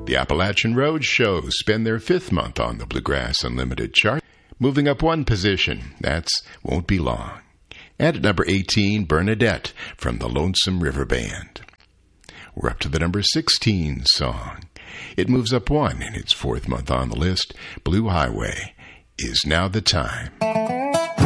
The Appalachian Road Show spend their 5th month on the Bluegrass Unlimited chart, moving up 1 position. That's Won't Be Long. And at number 18, Bernadette from the Lonesome River Band. We're up to the number 16 song. It moves up 1 in its 4th month on the list. Blue Highway, Is Now the Time.